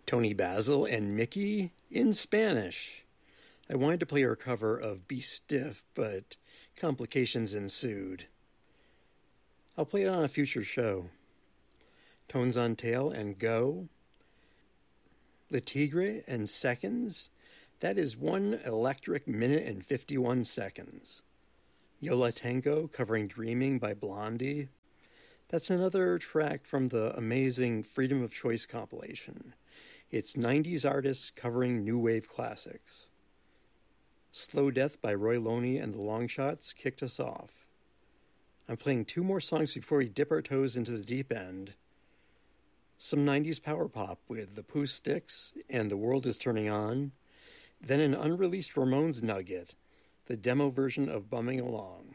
Tony Basil and Mickey in Spanish. I wanted to play her cover of Be Stiff, but complications ensued. I'll play it on a future show. Tones on Tail and Go. Le Tigre and Seconds. That is 1 electric minute and 51 seconds. Yo La Tengo covering Dreaming by Blondie. That's another track from the amazing Freedom of Choice compilation. It's 90s artists covering new wave classics. Slow Death by Roy Loney and the Longshots kicked us off. I'm playing 2 more songs before we dip our toes into the deep end. Some 90s power pop with The Pooh Sticks and The World Is Turning On. Then an unreleased Ramones nugget, the demo version of Bumming Along.